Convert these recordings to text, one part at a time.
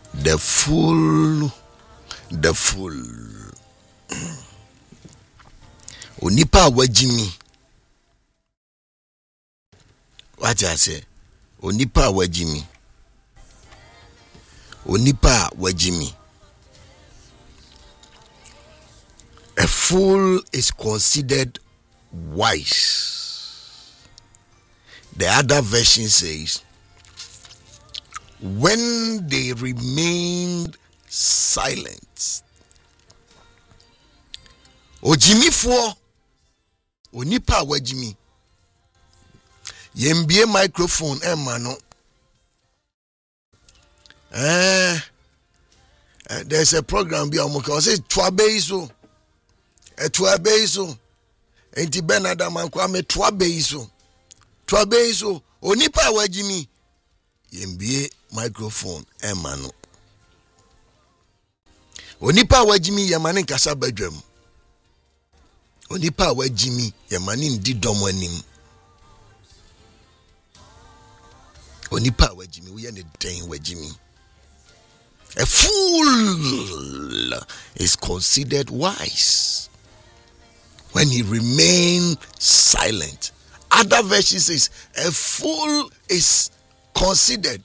The fool. Onipa wajimi. What I say? Onipa wajimi. A fool is considered wise. The other version says, when they remained silent. Ojimi fo onipa wajimi. Yembie microphone emano. There's a program be amoka say twabeiso. Twabeiso. Enti Benada man kwa me twabeiso. Twabeiso onipa wajimi. Yembie microphone emano. Onipa wajimi yamane nkasa badwam. Onipa wajimi yamane ndi dom anim. Onipa wajimi we ne den wajimi. A fool is considered wise when he remains silent. Other version says a fool is considered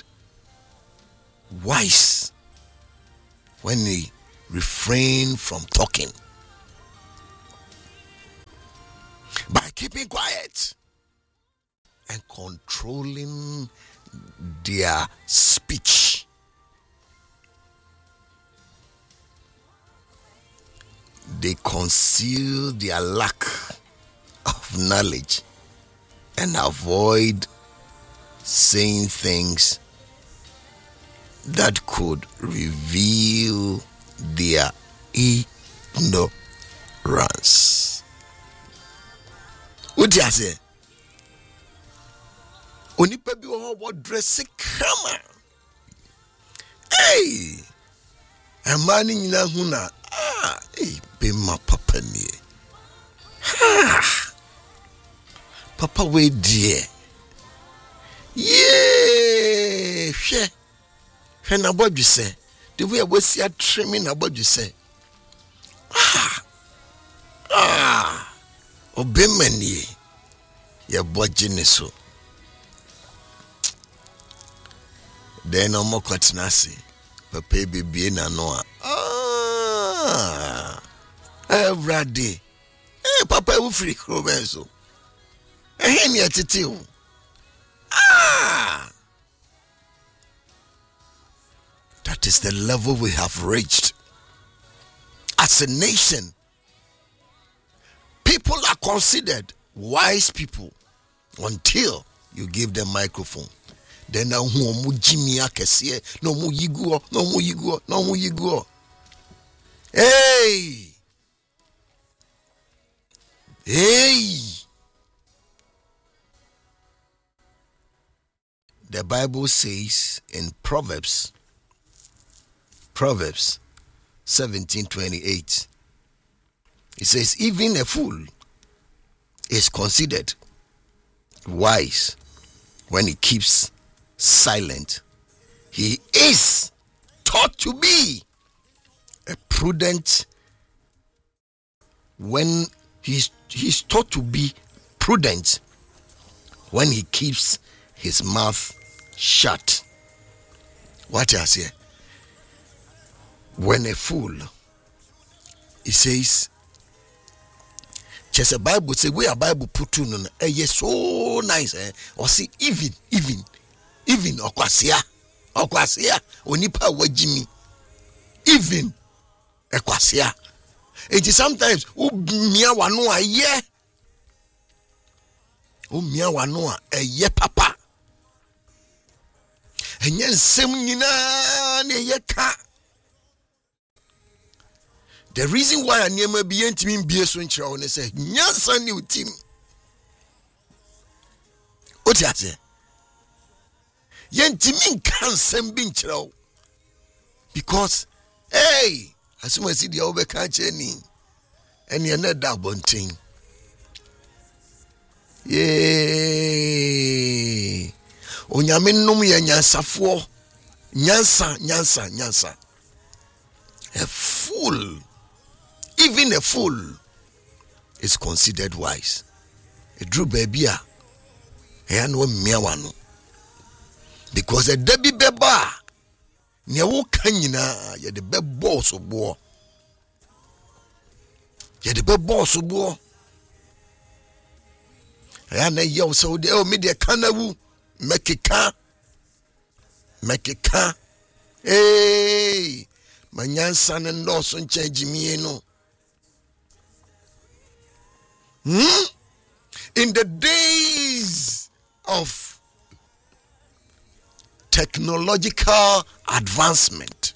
wise when he refrain from talking, by keeping quiet and controlling their speech. They conceal their lack of knowledge and avoid saying things that could reveal their ignorance. What do you say? Onipa bi wo dress kama. Hey! Amani nyina hu na be my papa ni. Papa we dear. Yeah, she na bodu say. The way we see a trimming na bodu say. Obemani ye bojine so. Then no more kwatinasi. Papa bibi na noa. Every day. Papa will free Robenso. Hen ya titi. That is the level we have reached. As a nation, people are considered wise people until you give them microphone. Then now mu Jimmy akese no mu yiguo. Hey. The Bible says in Proverbs 17:28. It says even a fool is considered wise when he keeps silent. He is taught to be a prudent when he's taught to be prudent when he keeps his mouth shut. What I say? When a fool, he says, just a Bible say we a Bible put on yes so nice or see even okwasia onipa wajimi even ekwasia. It is sometimes umia wano a ye papa enye nsem nyina na ye ka. The reason why anema bi entimi bie so nkyerɛ wo ne sɛ nyansa ne utim otiate yentimi nka nsɛm bi nkyerɛ wo because hey asuma si dia wo be ka kyerɛ ni ene na da bonten ye onyame nnum ye nyansafo Nyansa. A fool, even a fool, is considered wise. A true baby, no miawano. Because a debi beba, nyawo kanyina, ye the bebo so bo. Ye the bebo so bo. Na yo so de o media kanawu mekeka. Hey, manyansa ne ndoso nche jimie no. In the days of technological advancement,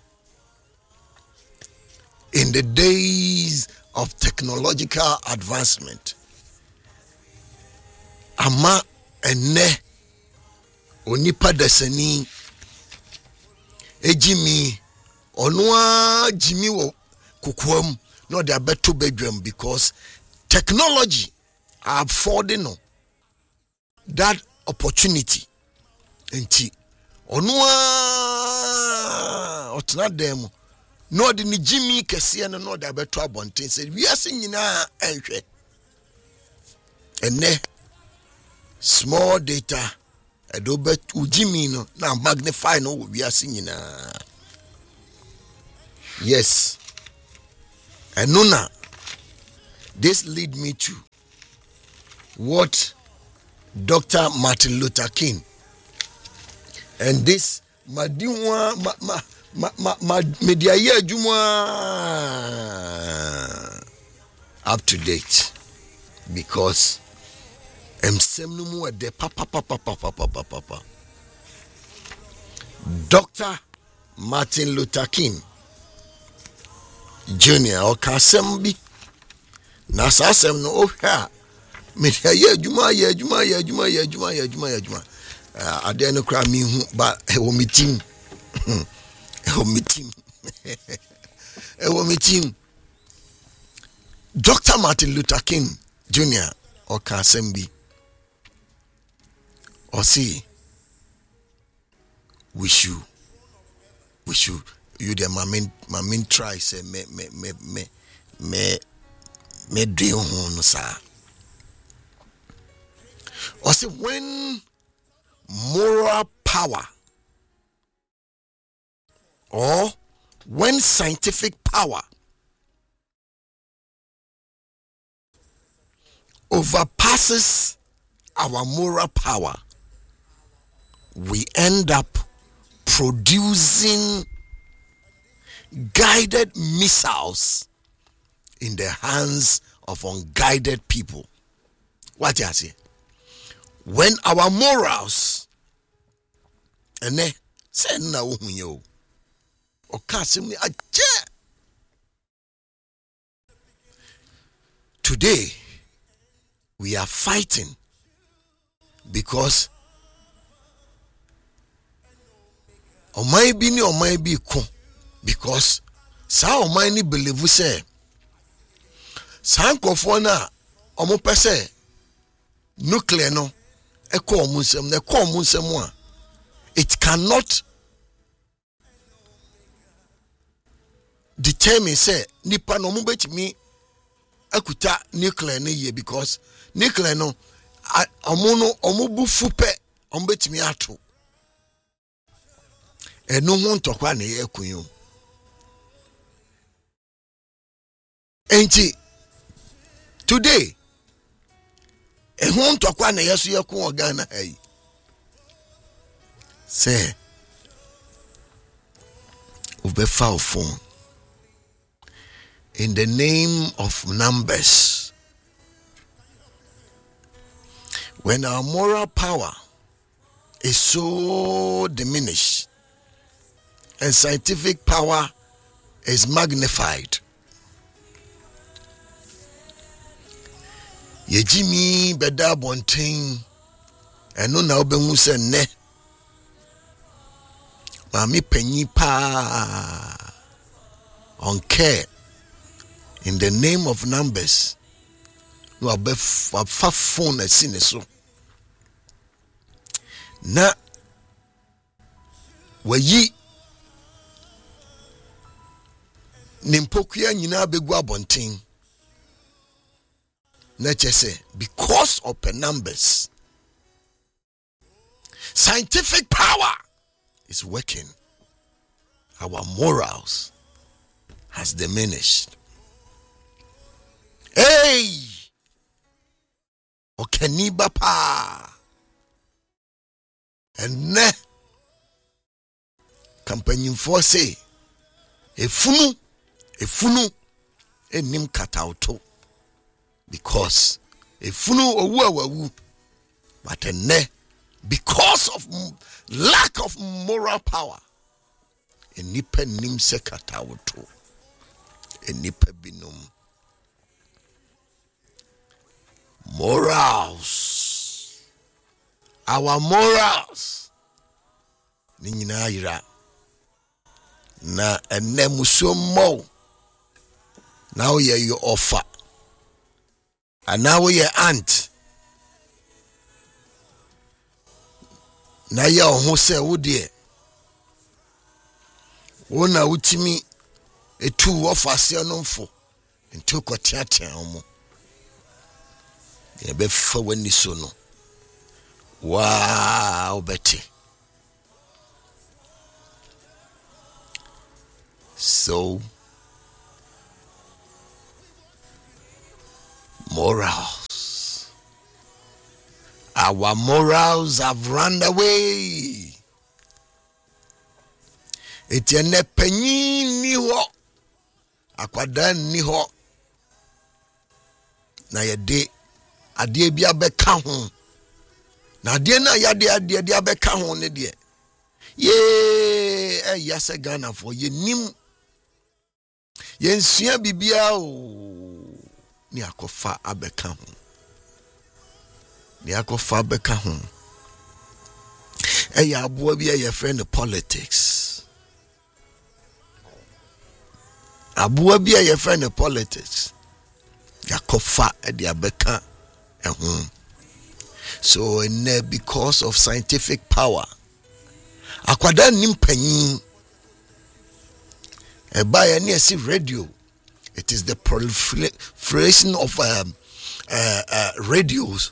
ama ene onipa dasani ejimi onwa jimi wo kukwam no de abeto bedwam, because technology are affording no that opportunity. Enti onwa otna dem no de ni jimi kese no de abeto abonten se wiase nyina enhwe ene small data adobe ujimi no na magnify no wiase nyina. Yes, and nuna, this lead me to what Dr. Martin Luther King and this Madiwa media year juma up to date, because emsemnumu de papa. Dr. Martin Luther King Junior or Kasembi Nasasem no ha media ye juma adeno kra mi hu ba e wo meeting Dr. Martin Luther King Junior or Kasembi or see we should you the my main try say me do no sir. Or say when moral power or when scientific power overpasses our moral power, we end up producing guided missiles in the hands of unguided people. What you say? When our morals and say na yo or kasim today we are fighting because or might be ko, because sa o man ni believe say sankofo na omo pese nuclear no eko omunsem na eko omunsem a it cannot determine say nipa no mo betimi akuta nuclear na ye, because nuclear no omo bu fupe omo betimi ato eno ho ntokwa na ye kunyo. Enti today ehun tokwa na yeso yekun ogana hai say ubefa phone in the name of numbers. When our moral power is so diminished and scientific power is magnified, yejimi beda bonten eno na obehu se ne mami panyi pa on care in the name of numbers no abefa phone asine so na wayi mpokuya nyina begu abonten na chese because of the numbers scientific power is working. Our morals has diminished. Hey, okaniba pa and ne company for say efunu enim katauto because efunu owu awu but ne because of lack of moral power enipa nim se katauto enipa binum morals, our morals ni nyina yira na ene musomo now ye offer and now ye aunt na ye ho se wo de wona wutimi etu offer se no mfo ntu kotiatia omo ye be fa wani so no wow beti. So morals, our morals have run away. Etienne penyi ni ho akwada ni ho na yede ade bia beka ho na ade na yade ade abeka ho ne de ye yase Ghana for ye nim yensua bibia o ni akofa abeka ho ni akofa abeka ho ya abo bia ye friend politics abo bia ye friend politics yakofa e abeka ho. So because of scientific power akwada nimpanyin by near see radio, it is the proliferation of radios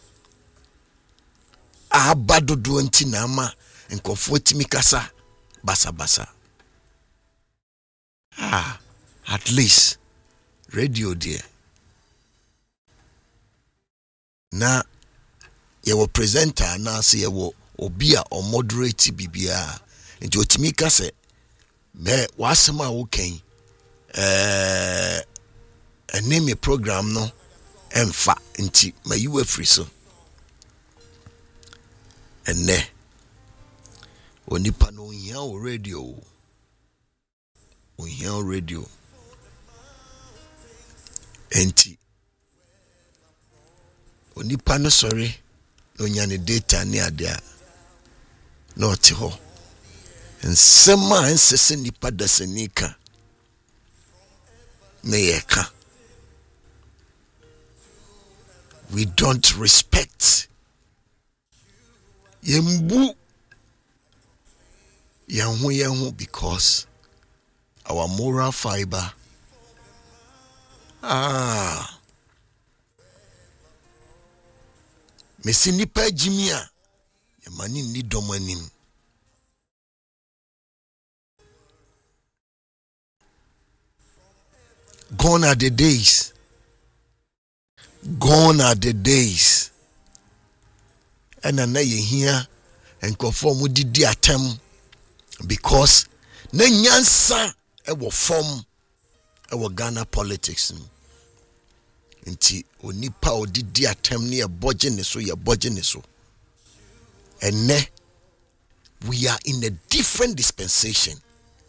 abadodo ntinama nkofo timikasa basa at least radio there na yewo presenter na se yewo obia or moderate bibia nti otimikase me wasema woken enemy program no emfa nti mayiwe free so enne onipa no hia o radio enti onipa no sorry no nyane data ni adea no te ho nsema nsese nipa dasanika na yeka we don't respect yembu yanhu because our moral fiber mesi nipa jimia yamani ni domanim gone are the days and na ye here and conform with the atem because na nyansa e wo form e wo Ghana politics nti onipa odidi atem ne ye boje ne so and ne we are in a different dispensation.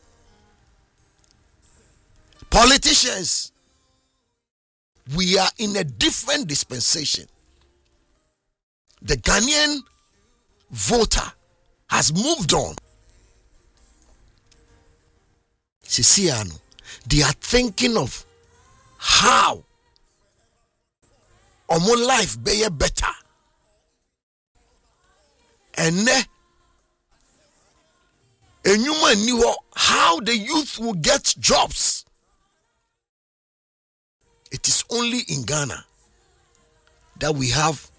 Politicians, we are in a different dispensation. The Ghanaian voter has moved on. Sisiano, they are thinking of how our life be better. And human knew how the youth will get jobs. It is only in Ghana that we have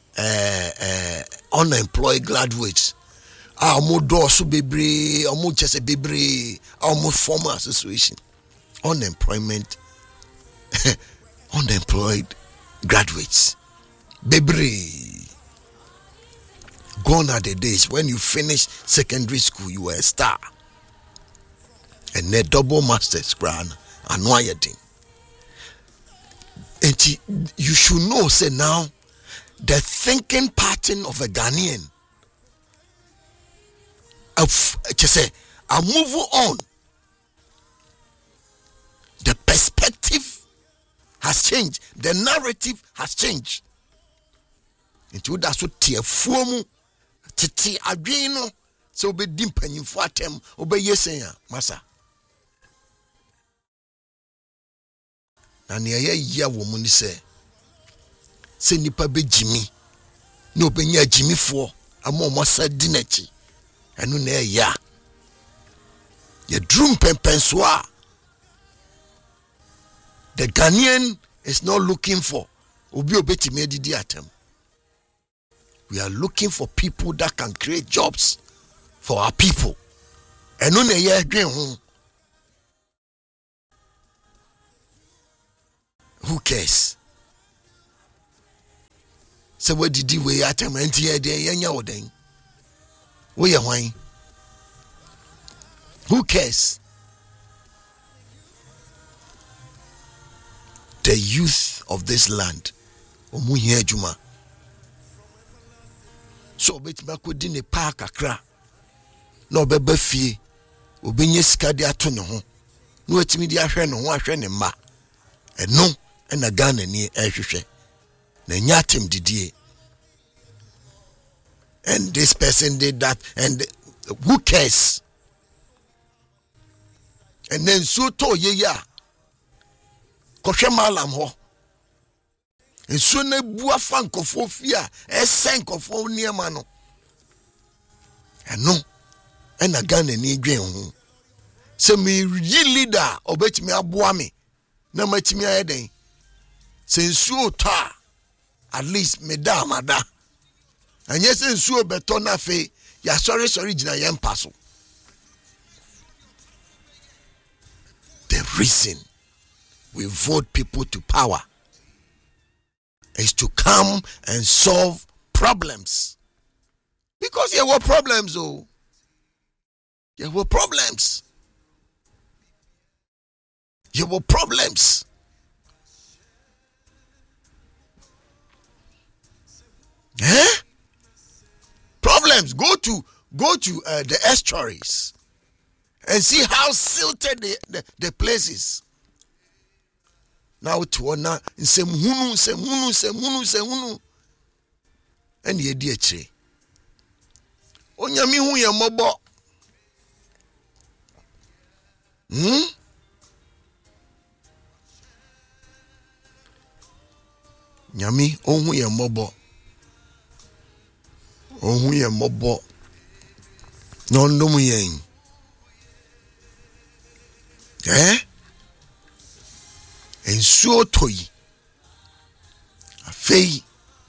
unemployed graduates. Our doors bebre, our just bebre, our former association. Unemployment, unemployed graduates. Bebre. Gone are the days when you finish secondary school, you were a star. And a double master's grant, and you should know, say now, the thinking pattern of a Ghanaian, I'm moving on. The perspective has changed. The narrative has changed. Into that's what tear form, titi adwino, so be dimpany for atem, obey yesaya, massa. And ya woman say nipa be Jimmy. No be near Jimmy for a more massa dinechi. And no near ya. Ye drum penswa. The Ghanaian is not looking for obi obeti medidi atem. We are looking for people that can create jobs for our people. And no near ya dream. Who cares? So what did you weigh at him and here day and we are wine? Who cares? The youth of this land. Omuye Juma. So bet makudin a park akra. No bebe fee. Obinye skadi atono ho. No etimi di ahwe no ho ahwe ne ma. Eno ena Ghana ni ehwehwe. Na nyatem didie. And this person did that, and who cares? And then so to ye ya. Koshe malam ho. And so ne bua fankofo fia, esenkofo niema no. And no, ena Ghana ni dwen ho. Se me leader obetimi aboa me. Na matimi ayeden. Se nsuo ta, at least me da mada. And yes, nsuo beto na fe, ya sorry jina yempaso. The reason we vote people to power is to come and solve problems. Because there were problems, oh. There were problems. There were problems. Problems. Go to the estuaries and see how silted the place is. Now to honor semhunu and ye dear che. Onyami hu ye mobo. Nyami ohu ye mobo. Ohu ye mobo. No ndomu yen. Ensuo toyi. Afei.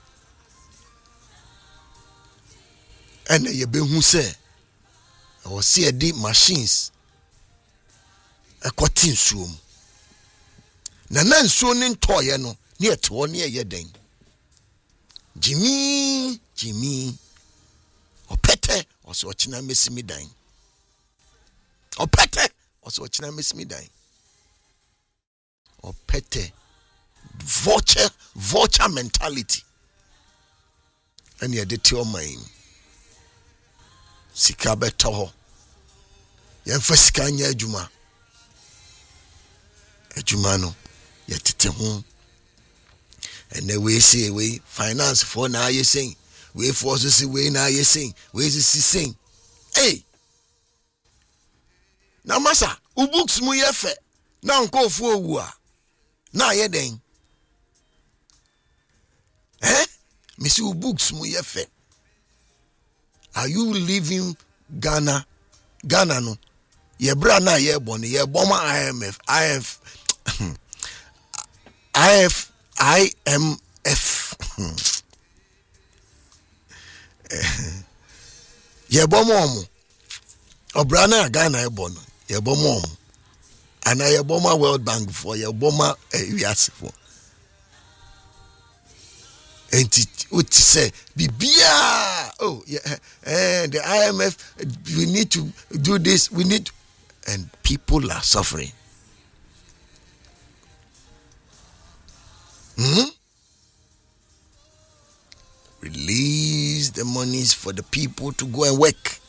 And ye be hu se. O see e di machines. Ekwati nsuo mu. Na nsuo ni ntoye no. Ni eto ni eye den. Jimmy. Opete oso ochina mesimi dan. Opete oso ochina mesimi dan. Opete vulture mentality. And ye de tell my sika beto ho. Yemfa sika nya adwuma. Adwuma no ye tete ho. And then we say we finance for now you saying. We force to see we now you saying. We sing. Hey. Now massa, u books mu ye fe. Na nko fu owu a. Na ye den. Missy u books mu ye fe. Are you leaving Ghana? Ghana no. Ye bra na ye born ye bomber IMF. IMF. Yebomom. Obrana Ghana ebon. Yebomom. And I yeboma World Bank for yeboma for. And what say Bibia, oh yeah, and the IMF, we need to do this, we need to, and people are suffering. Release the monies for the people to go and work.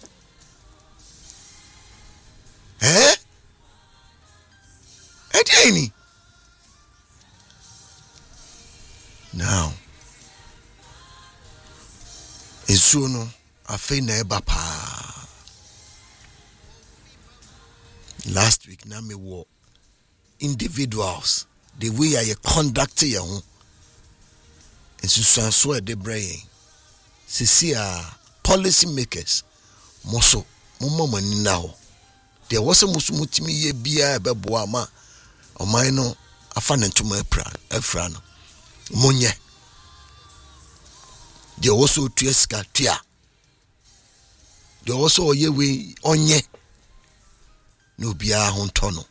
Now Insuno afe na eba pa. Last week na me wo individuals the way I conduct your home. Insuso e de brain. Sisi policy makers moso momo mani now. There was a musumutimi ye bia beboa ma oman no afa ne ntoma efra no. Monye. They also tueska tia. They also ye we onye. No bia hontono.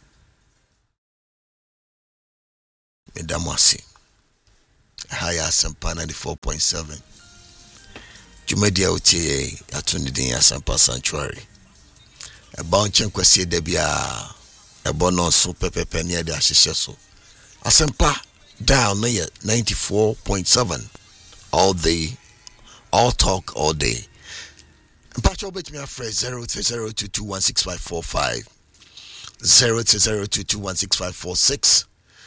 Medamwasi. Higher Asampa 94.7. Jumedia utie atundi din Asampa Sanctuary. A bounce kwesi debia a bono so pepe near the ashisheso. Asampa down near 94.7 all day. All talk all day. Pacho bet me a phrase 0302216545 0302216546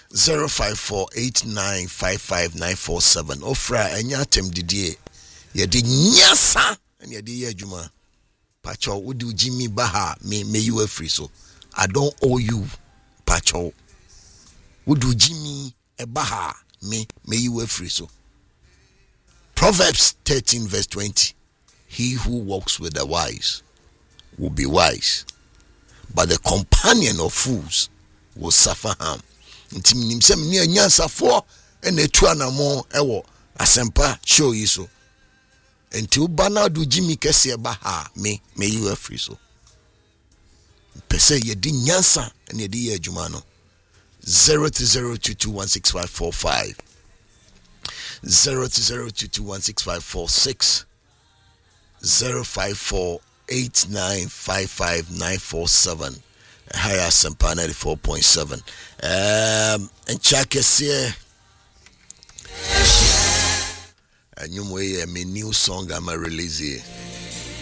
0548955947 Ofra enya tem didie ye di nyasa and ye di adwuma Pacho would do Jimmy Baha me you a free so I don't owe you Pacho would do Jimmy a Baha me you a free so Proverbs 13 verse 20 he who walks with the wise will be wise but the companion of fools will suffer harm. Intim sem ni anyansafo ene etu anamo ewo Asempa show yi so enti ubana do Jimmy kese ba ha me you afri so pese ye di nyansa ene di ye adwuma no 0302216545 0302216546 0548955947 Higher Asampa 94.7 and check here and you may a new song I'm releasing.